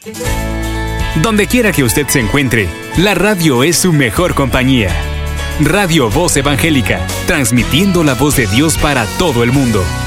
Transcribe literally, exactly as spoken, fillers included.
Donde quiera que usted se encuentre, la radio es su mejor compañía. Radio Voz Evangélica, transmitiendo la voz de Dios para todo el mundo.